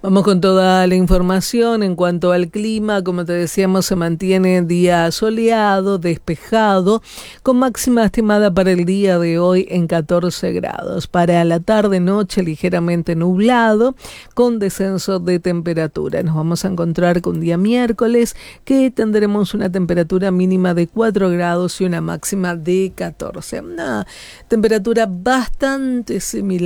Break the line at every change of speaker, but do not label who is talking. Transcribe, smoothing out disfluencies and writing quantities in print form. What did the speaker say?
Vamos con toda la información en cuanto al clima. Como te decíamos, se mantiene día soleado, despejado, con máxima estimada para el día de hoy en 14 grados. Para la tarde-noche ligeramente nublado, con descenso de temperatura. Nos vamos a encontrar con día miércoles, que tendremos una temperatura mínima de 4 grados y una máxima de 14. Una temperatura bastante similar